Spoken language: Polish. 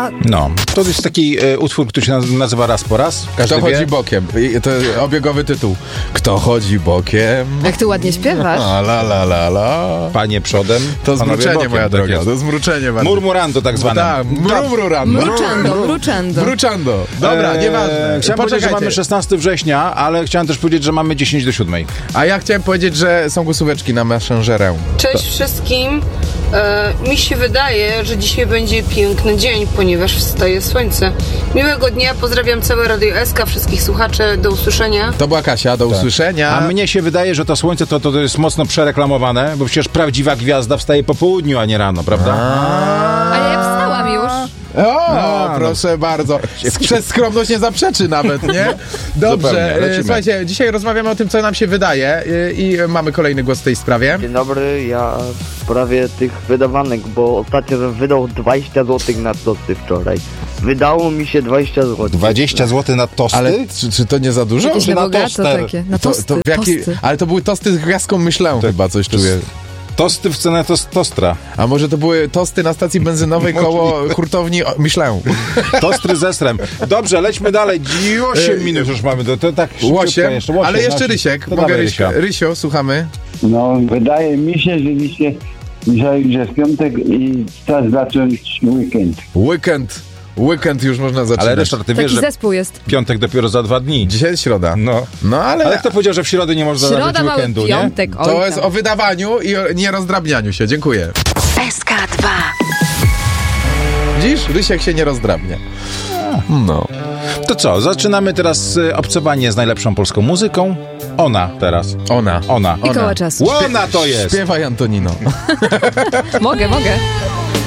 No, to jest taki utwór, który się nazywa Raz po raz. Każdy Kto wie. chodzi bokiem? To obiegowy tytuł. Kto chodzi bokiem? Jak ty ładnie śpiewasz. La la la la. Panie przodem. To panowie zmruczenie, bokiem, moja tak droga. jest. To zmruczenie. Murmurando tak zwane. Tak, mrumrurando. Mruczando. Mruczando. Dobra, nieważne. Chciałem powiedzieć, że mamy 16 września, ale chciałem też powiedzieć, że mamy 10 do 7. A ja chciałem powiedzieć, że są głosóweczki na Messengerę. Cześć wszystkim. Mi się wydaje, że dzisiaj będzie piękny dzień, ponieważ wstaje słońce. Miłego dnia, pozdrawiam całe Radio SK, wszystkich słuchaczy, do usłyszenia. To była Kasia, do usłyszenia. A mnie się wydaje, że to słońce to jest mocno przereklamowane, bo przecież prawdziwa gwiazda wstaje po południu, a nie rano, prawda? Ale ja wstałam już. O, proszę bardzo. Przez skromność nie zaprzeczy nawet, nie? Dobrze, Zupełnie, lecimy. słuchajcie, dzisiaj rozmawiamy o tym, co nam się wydaje i mamy kolejny głos w tej sprawie. Dzień dobry, ja w sprawie tych wydawanek, bo ostatnio bym wydał 20 zł na tosty wczoraj. Wydało mi się 20 zł. 20 zł na tosty? Ale czy to nie za dużo? Jakieś na na bogato toster. takie. Na To tosty, w jaki, tosty. ale to były tosty z gwiazdką Michelin chyba, coś czuję. Tosty w cenę tostra. A może to były tosty na stacji benzynowej koło hurtowni Michelin? Tostry ze srem. Dobrze, lećmy dalej. 8 minut już mamy. To tak szybciutko Łosiem, jeszcze. ale jeszcze znaczy. Rysiek. To Mogę dawaj, Rysia. Rysia. Rysio, słuchamy. No, wydaje mi się, że dzisiaj, że w piątek i czas zacząć weekend. Weekend już można zaczynać. Ale Ryszard, ty wiesz, Taki że zespół jest. piątek dopiero za 2 dni. Dzisiaj jest środa. No, ale ale kto powiedział, że w środę nie można zacząć Środa, mały weekendu, nie? piątek. Oj, to tam. jest o wydawaniu i o nierozdrabnianiu się. Dziękuję. SK2. Widzisz? Rysiek się nie rozdrabnia. No. To co, zaczynamy teraz obcowanie z najlepszą polską muzyką. Ona teraz. Ona. I koło czasu. Łona to jest! Śpiewaj, Antonino. Mogę.